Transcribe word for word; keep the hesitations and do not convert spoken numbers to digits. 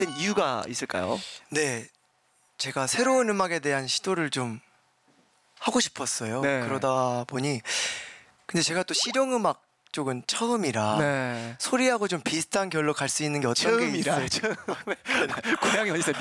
이유가 있을까요? 네, 제가 새로운 음악에 대한 시도를 좀 하고 싶었어요. 네. 그러다 보니 근데 제가 또 실용음악 쪽은 처음이라 네. 소리하고 좀 비슷한 결로 갈 수 있는 게 어떤 게 있어요? 처음이라 처음 고향이 어디 있어요?